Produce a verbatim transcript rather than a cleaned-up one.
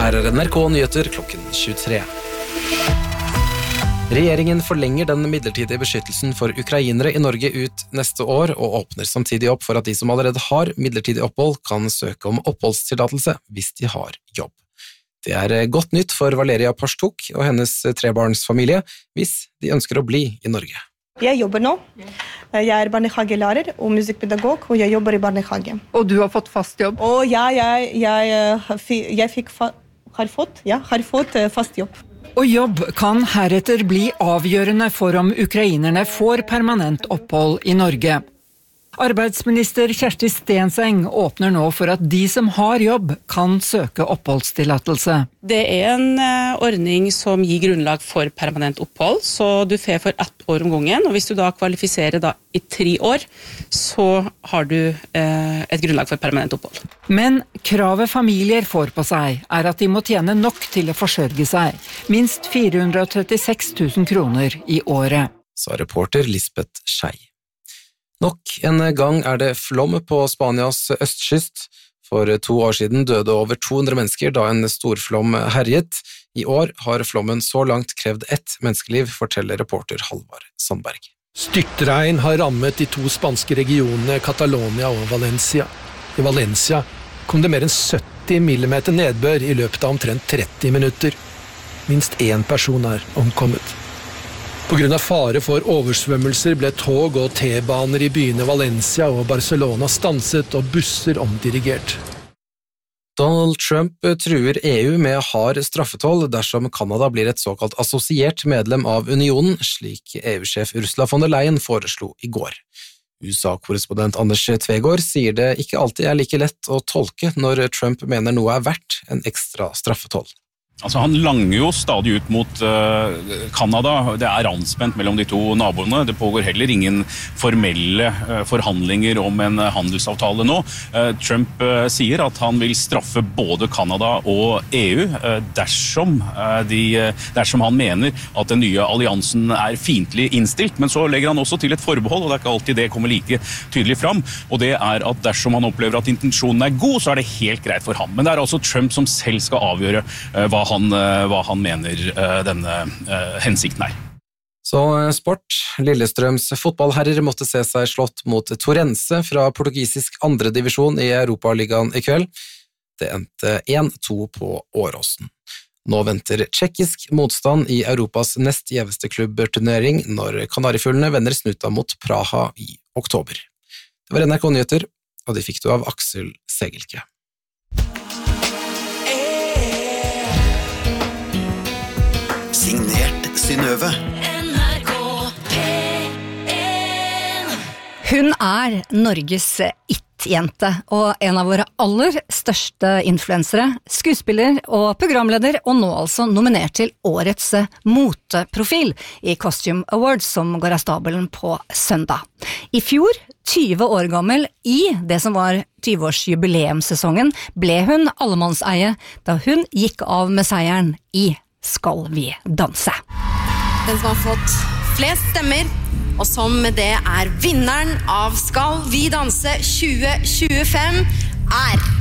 Her er N R K Nyheter klokken tjuetre. Regjeringen forlenger den midlertidige beskyttelsen for ukrainere i Norge ut neste år, og åpner samtidig opp for at de som allerede har midlertidig opphold kan søke om oppholdstillatelse hvis de har jobb. Det er godt nytt for Valeria Parstuk og hennes trebarnsfamilie hvis de ønsker å bli i Norge. Jeg jobber nå. Jeg er barnehagelærer og musikkpedagog, og jeg jobber i barnehage. Og du har fått fast jobb? Og ja, jeg, jeg, jeg fikk, har, fått, ja, har fått fast jobb. Og jobb kan heretter bli avgjørende for om ukrainerne får permanent opphold i Norge. Arbeidsminister Kjersti Stenseng åpner nå for at de som har jobb kan søke oppholdstillatelse. Det er en ordning som gir grunnlag for permanent opphold, så du får for ett år om gangen, og hvis du da kvalifiserer da i tre år, så har du eh, et grunnlag for permanent opphold. Men kravet familier får på seg er at de må tjene nok til å forsørge seg, minst fire hundre og trettiseks tusen kroner i året. Sa reporter Lisbeth Skei. Nok en gang er det flom på Spanias østkyst. For to år siden døde over to hundre mennesker da en storflom herjet. I år har flommen så langt krevd ett menneskeliv, forteller reporter Halvard Sandberg. Styrtregn har rammet de to spanske regionene Catalonia og Valencia. I Valencia kom det mer enn sytti millimeter nedbør i løpet av omtrent tretti minutter. Minst én person er omkommet. På grunn av fare for oversvømmelser ble tog og T-baner i byene Valencia og Barcelona stanset og busser omdirigert. Donald Trump truer E U med hard straffetoll dersom Kanada blir et såkalt assosiert medlem av unionen, slik E U-sjef Ursula von der Leyen foreslo i går. U S A-korrespondent Anders Tvegård sier det ikke alltid er like lett å tolke når Trump mener noe er verdt en ekstra straffetoll. Altså, han langer jo stadig ut mot uh, Kanada. Det er anspent mellom de to naboene. Det pågår heller ingen formelle uh, forhandlinger om en uh, handelsavtale nå. Uh, Trump uh, sier at han vil straffe både Kanada og E U uh, dersom, uh, de, uh, dersom han mener at den nye alliansen er fiendtlig innstilt. Men så legger han også til et forbehold, og det er ikke alltid det kommer like tydelig fram. Og det er at dersom han opplever at intensjonen er god, så er det helt greit for ham. Men det er altså Trump som selv skal avgjøre uh, hva Han, hva han mener uh, denne uh, hensikten er. Så sport. Lillestrøms fotballherrer måtte se seg slått mot Torrense fra portugisisk andre divisjon i Europaligaen i kveld. Det endte én to på Åråsen. Nå venter tjekkisk motstand i Europas nest gjeveste klubbturnering når Kanarifuglene vender snuta mot Praha i oktober. Det var N R K Nyheter, og de fikk du av Aksel Segelke. Signert Synnøve. Hun er Norges it-jente, og en av våre aller største influensere, skuespiller og programleder, og nå altså nominert til årets moteprofil i Costume Awards, som går av stabelen på søndag. I fjor, tyve år gammel, i det som var tyve-års-jubileumssesongen, ble hun allemannseie da hun gikk av med seieren i Skal vi danse. Den som har fått flest stemmer, og som med det er vinneren av Skal vi danse tjue tjuefem, er